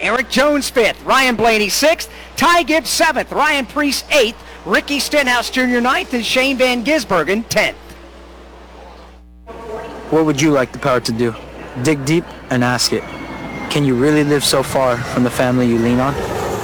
Eric Jones 5th, Ryan Blaney 6th, Ty Gibbs 7th, Ryan Priest 8th, Ricky Stenhouse Jr. 9th, and Shane Van Gisbergen 10th. What would you like the power to do? Dig deep and ask it. Can you really live so far from the family you lean on?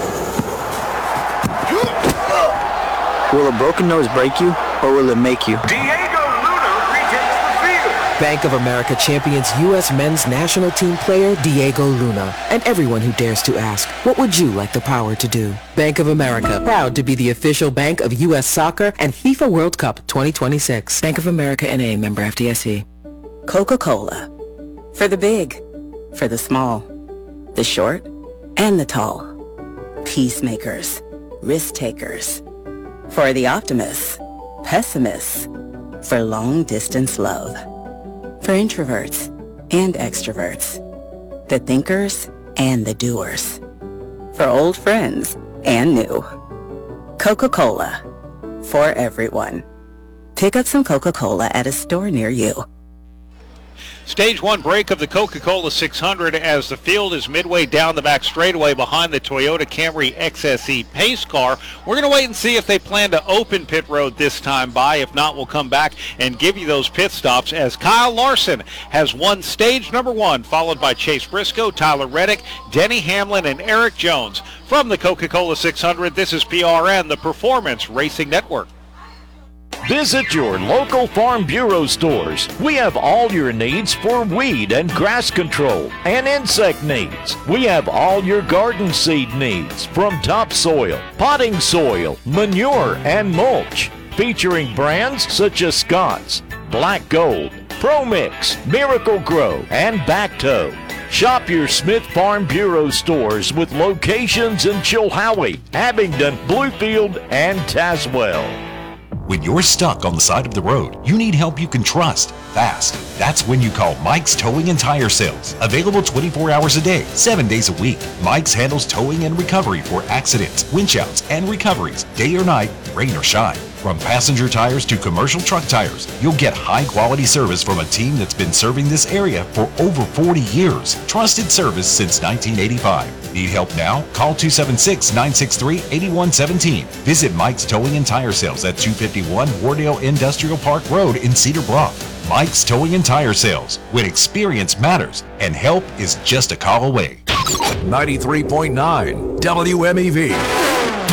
Will a broken nose break you, or will it make you? Diego Luna retakes the field. Bank of America champions U.S. men's national team player Diego Luna. And everyone who dares to ask, what would you like the power to do? Bank of America, proud to be the official bank of U.S. Soccer and FIFA World Cup 2026. Bank of America N.A., member FDIC. Coca-Cola. For the big, for the small, the short, and the tall. Peacemakers, risk takers. For the optimists, pessimists. For long-distance love. For introverts and extroverts. The thinkers and the doers. For old friends and new. Coca-Cola. For everyone. Pick up some Coca-Cola at a store near you. Stage 1 break of the Coca-Cola 600 as the field is midway down the back straightaway behind the Toyota Camry XSE pace car. We're going to wait and see if they plan to open pit road this time by. If not, we'll come back and give you those pit stops as Kyle Larson has won stage number 1, followed by Chase Briscoe, Tyler Reddick, Denny Hamlin, and Eric Jones. From the Coca-Cola 600, this is PRN, the Performance Racing Network. Visit your local Farm Bureau stores. We have all your needs for weed and grass control and insect needs. We have all your garden seed needs from topsoil, potting soil, manure, and mulch. Featuring brands such as Scott's, Black Gold, ProMix, Miracle Grow, and Bacto. Shop your Smith Farm Bureau stores with locations in Chilhowie, Abingdon, Bluefield, and Tazewell. When you're stuck on the side of the road, you need help you can trust fast. That's when you call Mike's Towing and Tire Sales. Available 24 hours a day, 7 days a week. Mike's handles towing and recovery for accidents, winch outs, and recoveries, day or night, rain or shine. From passenger tires to commercial truck tires, you'll get high-quality service from a team that's been serving this area for over 40 years. Trusted service since 1985. Need help now? Call 276-963-8117. Visit Mike's Towing and Tire Sales at 251 Wardale Industrial Park Road in Cedar Bluff. Mike's Towing and Tire Sales, when experience matters and help is just a call away. 93.9 WMEV.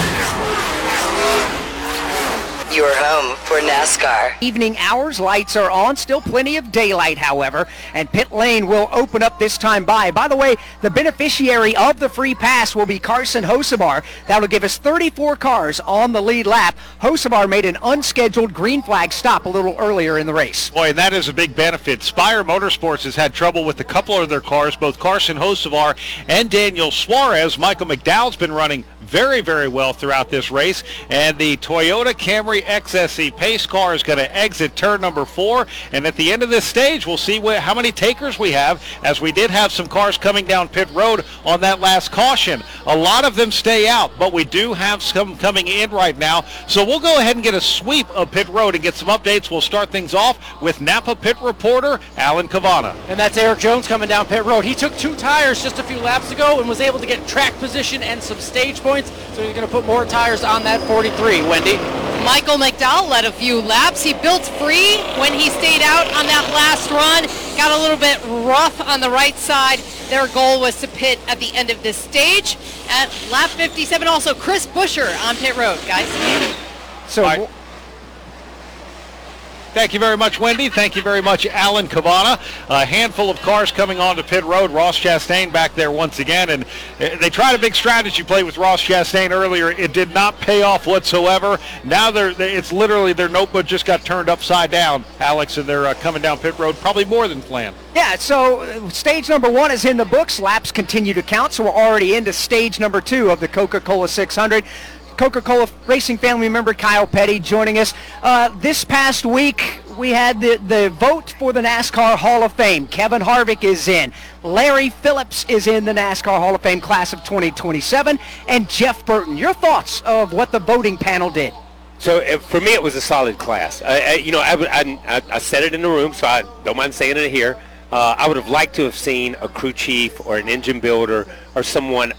Your home for NASCAR. Evening hours, lights are on. Still plenty of daylight, however, and pit lane will open up this time by. By the way, the beneficiary of the free pass will be Carson Hocevar. That'll give us 34 cars on the lead lap. Hocevar made an unscheduled green flag stop a little earlier in the race. Boy, and that is a big benefit. Spire Motorsports has had trouble with a couple of their cars, both Carson Hocevar and Daniel Suarez. Michael McDowell's been running very, very well throughout this race, and the Toyota Camry XSE pace car is going to exit turn number 4, and at the end of this stage we'll see how many takers we have, as we did have some cars coming down pit road on that last caution. A lot of them stay out, but we do have some coming in right now, so we'll go ahead and get a sweep of pit road and get some updates. We'll start things off with Napa pit reporter Alan Cavana. And that's Eric Jones coming down pit road. He took 2 tires just a few laps ago and was able to get track position and some stage points, so he's going to put more tires on that 43. Wendy? Michael McDowell led a few laps. He built free when he stayed out on that last run. Got a little bit rough on the right side. Their goal was to pit at the end of this stage. At lap 57, also Chris Buescher on pit road, guys. So, thank you very much, Wendy. Thank you very much, Alan Cavana. A handful of cars coming onto pit road. Ross Chastain back there once again, and they tried a big strategy play with Ross Chastain earlier. It did not pay off whatsoever. Now it's literally their notebook just got turned upside down, Alex, and they're coming down pit road probably more than planned. Yeah, so stage number 1 is in the books. Laps continue to count, so we're already into stage number 2 of the Coca-Cola 600. Coca-Cola Racing family member Kyle Petty joining us. This past week, we had the vote for the NASCAR Hall of Fame. Kevin Harvick is in. Larry Phillips is in the NASCAR Hall of Fame class of 2027. And Jeff Burton. Your thoughts of what the voting panel did? So for me, it was a solid class. I said it in the room, so I don't mind saying it here. I would have liked to have seen a crew chief or an engine builder or someone